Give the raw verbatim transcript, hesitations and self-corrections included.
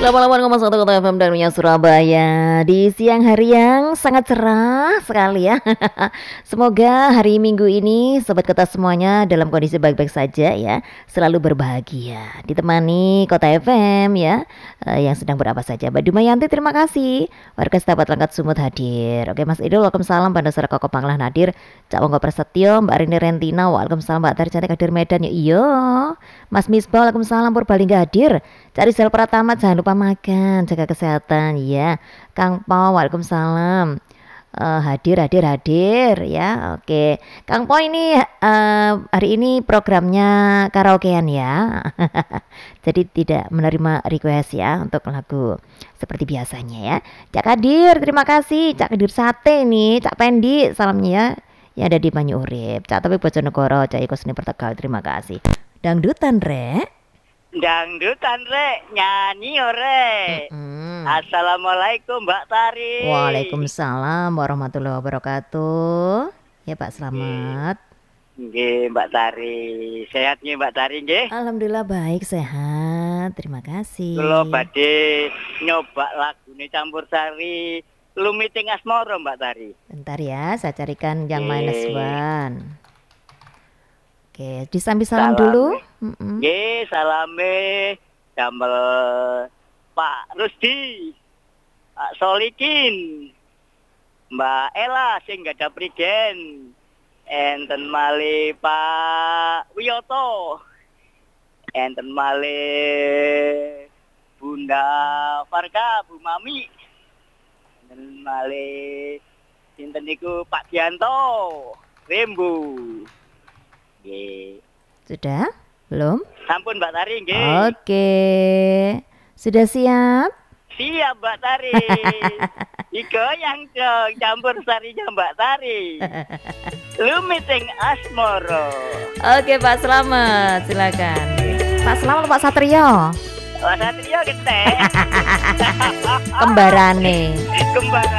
selamat malam Koma satu Kota F M dan Minyak Surabaya di siang hari yang sangat cerah sekali ya. Semoga hari Minggu ini Sobat Kota semuanya dalam kondisi baik-baik saja ya, selalu berbahagia, ditemani Kota F M ya, eh, yang sedang berapa saja. Mbak Dumayanti terima kasih, warga Setabat Langkat Sumut hadir. Oke Mas Idul, waalaikumsalam. Pandasara Koko Panglah hadir. Cak Wonggo Prasetyo, Mbak Rini Rentina, waalaikumsalam. Mbak Tari Cantik hadir Medan ya. Iya. Mas Misbah, waalaikumsalam. Purbalingga hadir. Cari Rizal Pratama, jangan lupa makan, jaga kesehatan ya. Kang Po, waalaikumsalam. Uh, hadir, hadir, hadir ya. Oke, Kang Po ini uh, hari ini programnya karaokean ya. Jadi tidak menerima request ya untuk lagu seperti biasanya ya. Cak Kadir, terima kasih. Cak Kadir Sate nih, Cak Pendi, salamnya ya. Ya ada di Banyu Urip. Cak Topik Bojonegoro, Cak Iko Seni Pertegal, terima kasih. Dangdutan Rek. Dangdutan Rek, nyanyi ore. Mm-hmm. Assalamualaikum Mbak Tari. Waalaikumsalam warahmatullahi wabarakatuh. Ya Pak, selamat. Nggih Mbak Tari, sehat nggih Mbak Tari nggih? Alhamdulillah baik, sehat. Terima kasih. Kula badhe nyoba lagune Campursari Lumiting Asmara Mbak Tari. Bentar ya, saya carikan yang minus one. Oke, disambi salam, salam dulu. Nggih, mm-hmm. salame damel Pak Rusdi, Pak Solikin, Mbak Ella sing gada prigen, enten malih Pak Wiyoto, enten malih Bunda Farka, Bu Mami, enten malih sinten niku Pak Dianto, Rembu. Nggih. Sudah? Belum? Sampun Mbak Tari nggih. Oke. Sudah siap? Siap Mbak Tari. Digoyang dong Campursarinya Mbak Tari. Lumiting Asmara. Oke Pak, selamat. Silakan. Pak Selamat, Pak Satrio. Pak Satrio gede. Kembarane. Kembar